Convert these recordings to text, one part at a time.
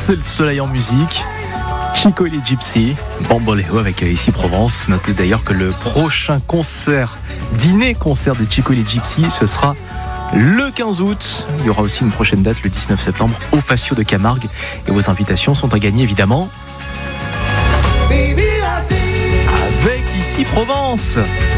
c'est le soleil en musique. Chico et les Gypsy, Bamboléo avec Ici Provence. Notez d'ailleurs que le prochain dîner-concert de Chico et les Gypsy, ce sera le 15 août. Il y aura aussi une prochaine date le 19 septembre au Patio de Camargue. Et vos invitations sont à gagner évidemment avec Ici Provence.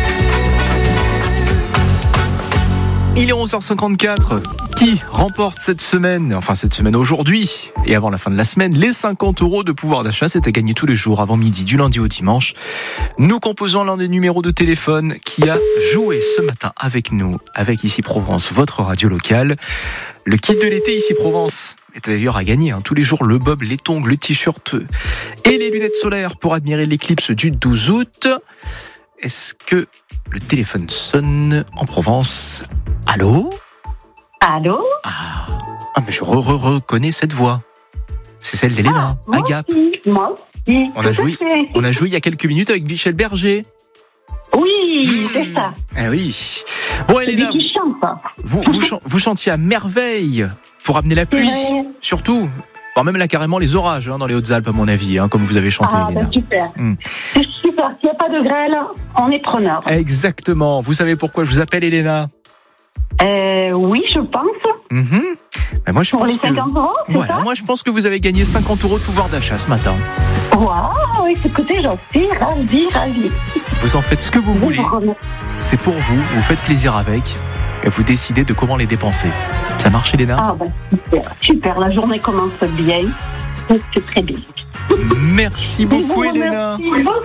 Il est 11h54. Qui remporte cette semaine aujourd'hui et avant la fin de la semaine, les 50 € de pouvoir d'achat? C'est à gagner tous les jours avant midi, du lundi au dimanche. Nous composons l'un des numéros de téléphone qui a joué ce matin avec nous, avec Ici Provence, votre radio locale. Le kit de l'été Ici Provence est d'ailleurs à gagner. Tous les jours, le bob, les tongs, le t-shirt et les lunettes solaires pour admirer l'éclipse du 12 août. Est-ce que le téléphone sonne en Provence? Allô? Allô? Mais je reconnais cette voix. C'est celle d'Elena, à Gap. Moi aussi. On a joué il y a quelques minutes avec Michel Berger. Oui, c'est ça. Ah oui. Bon, Elena, qui chante. vous chantiez à merveille pour amener la pluie, surtout. Enfin, même là, carrément les orages dans les Hautes-Alpes, à mon avis, comme vous avez chanté, Elena. Super. C'est super. S'il n'y a pas de grêle, on est preneur. Exactement. Vous savez pourquoi je vous appelle, Elena? Oui, je pense. Ben moi, je pour pense les 50 €, c'est voilà, ça? moi je pense que vous avez gagné 50 € de pouvoir d'achat ce matin. Waouh, écoutez, j'en suis ravie. Vous en faites ce que vous voulez. C'est pour vous, vous faites plaisir avec et vous décidez de comment les dépenser. Ça marche, Elena? Super, la journée commence bien. C'est très bien. Merci beaucoup, Elena.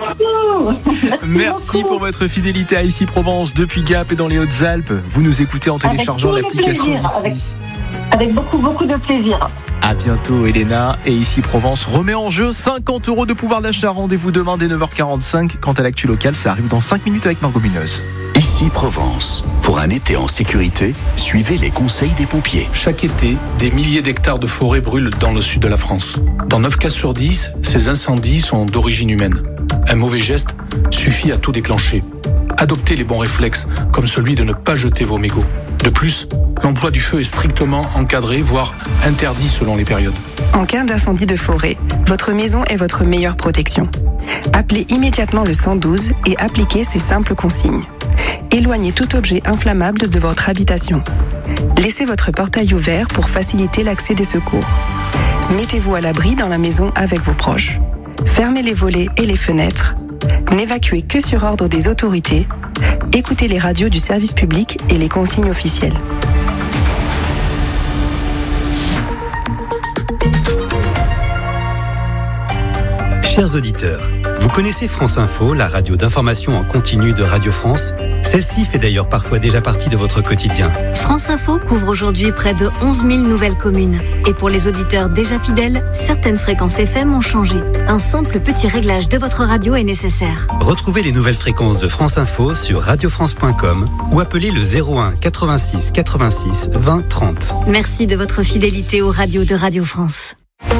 Merci pour votre fidélité à Ici Provence depuis Gap et dans les Hautes-Alpes. Vous nous écoutez en téléchargeant l'application ici. Avec beaucoup de plaisir. À bientôt, Elena. Et Ici Provence remet en jeu 50 € de pouvoir d'achat. Rendez-vous demain dès 9h45. Quant à l'actu locale, ça arrive dans 5 minutes avec Margot Munoz. Ici Provence. Pour un été en sécurité, suivez les conseils des pompiers. Chaque été, des milliers d'hectares de forêt brûlent dans le sud de la France. Dans 9 cas sur 10, ces incendies sont d'origine humaine. Un mauvais geste suffit à tout déclencher. Adoptez les bons réflexes, comme celui de ne pas jeter vos mégots. De plus, l'emploi du feu est strictement encadré, voire interdit selon les périodes. En cas d'incendie de forêt, votre maison est votre meilleure protection. Appelez immédiatement le 112 et appliquez ces simples consignes. Éloignez tout objet inflammable de votre habitation. Laissez votre portail ouvert pour faciliter l'accès des secours. Mettez-vous à l'abri dans la maison avec vos proches. Fermez les volets et les fenêtres. N'évacuez que sur ordre des autorités. Écoutez les radios du service public et les consignes officielles. Chers auditeurs, vous connaissez France Info, la radio d'information en continu de Radio France? Celle-ci fait d'ailleurs parfois déjà partie de votre quotidien. France Info couvre aujourd'hui près de 11 000 nouvelles communes. Et pour les auditeurs déjà fidèles, certaines fréquences FM ont changé. Un simple petit réglage de votre radio est nécessaire. Retrouvez les nouvelles fréquences de France Info sur radiofrance.com ou appelez le 01 86 86 20 30. Merci de votre fidélité aux radios de Radio France.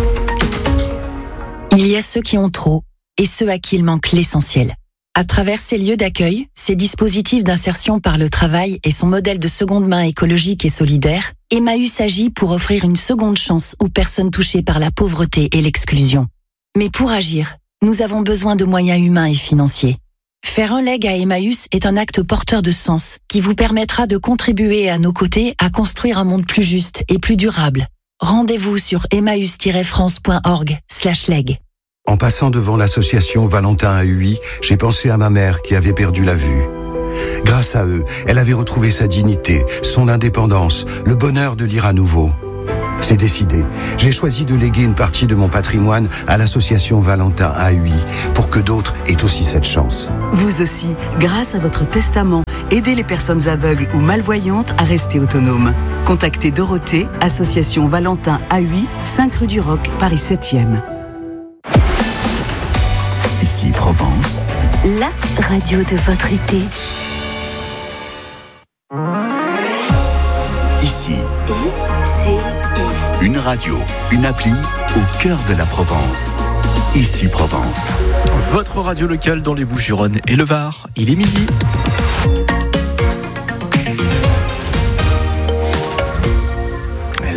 Il y a ceux qui ont trop et ceux à qui il manque l'essentiel. À travers ces lieux d'accueil, ces dispositifs d'insertion par le travail et son modèle de seconde main écologique et solidaire, Emmaüs agit pour offrir une seconde chance aux personnes touchées par la pauvreté et l'exclusion. Mais pour agir, nous avons besoin de moyens humains et financiers. Faire un leg à Emmaüs est un acte porteur de sens qui vous permettra de contribuer à nos côtés à construire un monde plus juste et plus durable. Rendez-vous sur emmaüs-france.org/leg. En passant devant l'association Valentin à UI, j'ai pensé à ma mère qui avait perdu la vue. Grâce à eux, elle avait retrouvé sa dignité, son indépendance, le bonheur de lire à nouveau. C'est décidé. J'ai choisi de léguer une partie de mon patrimoine à l'association Valentin à UI pour que d'autres aient aussi cette chance. Vous aussi, grâce à votre testament, aidez les personnes aveugles ou malvoyantes à rester autonomes. Contactez Dorothée, association Valentin à UI, 5 rue du Roc, Paris 7e. Ici Provence, la radio de votre été. Ici, une radio, une appli au cœur de la Provence. Ici Provence. Votre radio locale dans les Bouches-du-Rhône et le Var. Il est midi.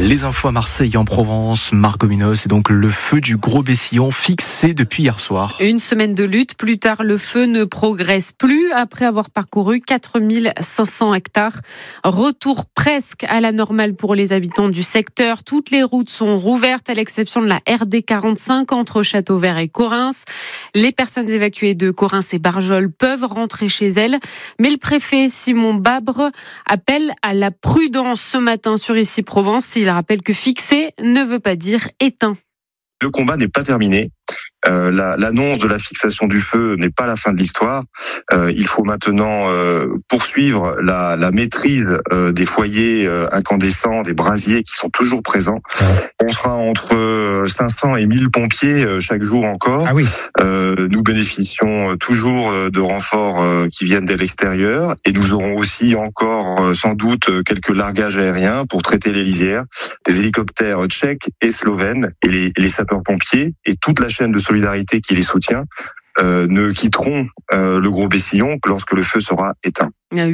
Les infos à Marseille en Provence, Margot Munoz, et donc le feu du Gros Bessillon fixé depuis hier soir. Une semaine de lutte, plus tard le feu ne progresse plus après avoir parcouru 4500 hectares. Retour presque à la normale pour les habitants du secteur. Toutes les routes sont rouvertes à l'exception de la RD 45 entre Châteauvert et Correns. Les personnes évacuées de Correns et Barjol peuvent rentrer chez elles, mais le préfet Simon Babre appelle à la prudence ce matin sur Ici Provence. Il rappelle que fixé ne veut pas dire éteint. Le combat n'est pas terminé. L'annonce de la fixation du feu n'est pas la fin de l'histoire. Il faut maintenant poursuivre la maîtrise des foyers incandescents, des brasiers qui sont toujours présents. On sera entre 500 et 1000 pompiers chaque jour encore. Ah oui. Nous bénéficions toujours de renforts qui viennent de l'extérieur et nous aurons aussi encore sans doute quelques largages aériens pour traiter les lisières, des hélicoptères tchèques et slovènes et les sapeurs-pompiers et toute la chaîne de solidarité qui les soutient ne quitteront le Gros Bessillon que lorsque le feu sera éteint.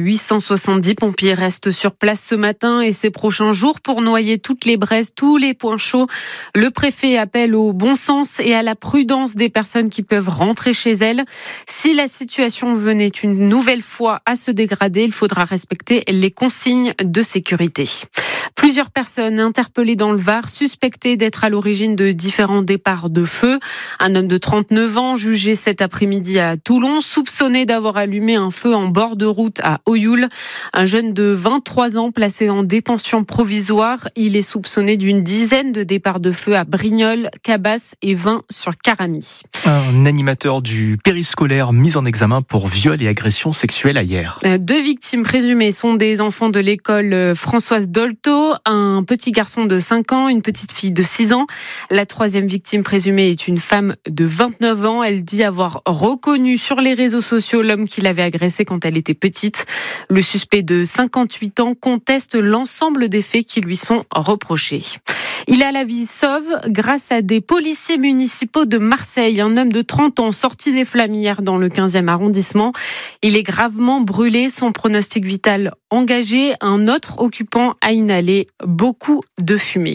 870 pompiers restent sur place ce matin et ces prochains jours pour noyer toutes les braises, tous les points chauds. Le préfet appelle au bon sens et à la prudence des personnes qui peuvent rentrer chez elles. Si la situation venait une nouvelle fois à se dégrader, il faudra respecter les consignes de sécurité. Plusieurs personnes interpellées dans le Var, suspectées d'être à l'origine de différents départs de feu. Un homme de 39 ans, jugé cet après-midi à Toulon, soupçonné d'avoir allumé un feu en bord de route à Oyoul. Un jeune de 23 ans placé en détention provisoire. Il est soupçonné d'une dizaine de départs de feu à Brignoles, Cabas et Vins sur Caramy. Un animateur du périscolaire mis en examen pour viol et agression sexuelle à Hyères. 2 victimes présumées sont des enfants de l'école Françoise Dolto, un petit garçon de 5 ans, une petite fille de 6 ans. La 3e victime présumée est une femme de 29 ans. Elle dit avoir reconnu sur les réseaux sociaux l'homme qui l'avait agressée quand elle était petite. Le suspect de 58 ans conteste l'ensemble des faits qui lui sont reprochés. Il a la vie sauve grâce à des policiers municipaux de Marseille. Un homme de 30 ans sorti des flammes hier dans le 15e arrondissement. Il est gravement brûlé, son pronostic vital engagé. Un autre occupant a inhalé beaucoup de fumée.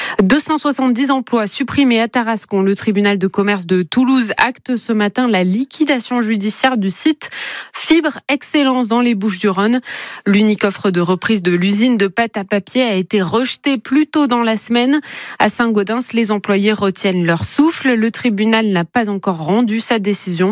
270 emplois supprimés à Tarascon. Le tribunal de commerce de Toulouse acte ce matin la liquidation judiciaire du site Fibre Excellence dans les Bouches-du-Rhône. L'unique offre de reprise de l'usine de pâte à papier a été rejetée plus tôt dans la semaine. À Saint-Gaudens, les employés retiennent leur souffle. Le tribunal n'a pas encore rendu sa décision.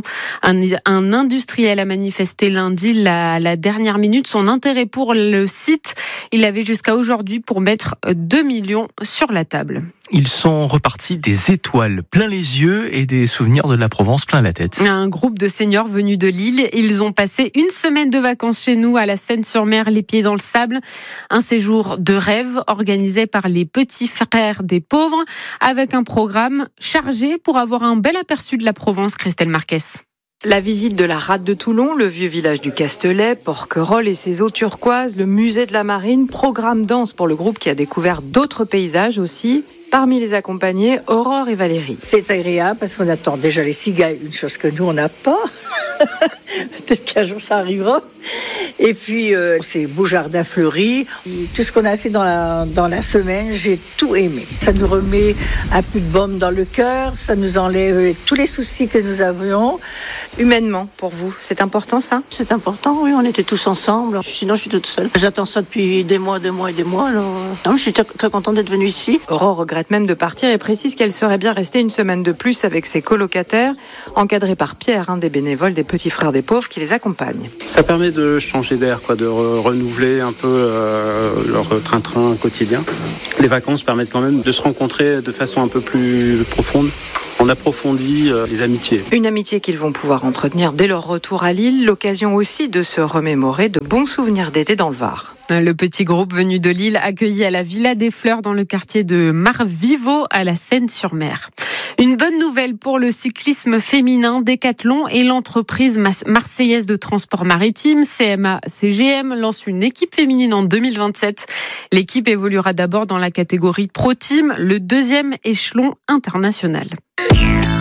Un industriel a manifesté lundi la dernière minute son intérêt pour le site. Il avait jusqu'à aujourd'hui pour mettre 2 millions sur la table. Ils sont repartis des étoiles plein les yeux et des souvenirs de la Provence plein la tête. Un groupe de seniors venus de Lille, ils ont passé une semaine de vacances chez nous à la Seine-sur-Mer, les pieds dans le sable. Un séjour de rêve organisé par les petits frères des pauvres avec un programme chargé pour avoir un bel aperçu de la Provence. Christelle Marquez. La visite de la Rade de Toulon, le vieux village du Castelet, Porquerolles et ses eaux turquoises, le musée de la Marine, programme dense pour le groupe qui a découvert d'autres paysages aussi. Parmi les accompagnés, Aurore et Valérie. C'est agréable parce qu'on attend déjà les cigales, une chose que nous on n'a pas. Peut-être qu'un jour ça arrivera. Et puis ces beaux jardins fleuris, tout ce qu'on a fait dans la semaine, j'ai tout aimé. Ça nous remet un peu de baume dans le cœur, ça nous enlève tous les soucis que nous avions. Humainement, pour vous, c'est important ça ? C'est important, oui, on était tous ensemble. Sinon, je suis toute seule. J'attends ça depuis des mois et des mois. Alors, non, je suis très contente d'être venue ici. Aurore regrette même de partir et précise qu'elle serait bien restée une semaine de plus avec ses colocataires, encadrés par Pierre, un des bénévoles des Petits Frères des Pauvres qui les accompagne. Ça permet de changer d'air, de renouveler un peu leur train-train quotidien. Les vacances permettent quand même de se rencontrer de façon un peu plus profonde. On approfondit les amitiés. Une amitié qu'ils vont pouvoir entretenir dès leur retour à Lille, l'occasion aussi de se remémorer de bons souvenirs d'été dans le Var. Le petit groupe venu de Lille accueilli à la Villa des Fleurs dans le quartier de Marvivo à la Seine-sur-Mer. Une bonne nouvelle pour le cyclisme féminin. Décathlon et l'entreprise marseillaise de transport maritime CMA-CGM lance une équipe féminine en 2027. L'équipe évoluera d'abord dans la catégorie Pro Team, le 2e échelon international.